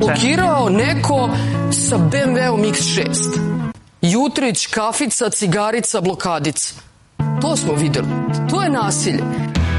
blokirao neko sa BMW-om X6. Jutrić, kafica, cigarica, blokadica. To smo videli. To je nasilje.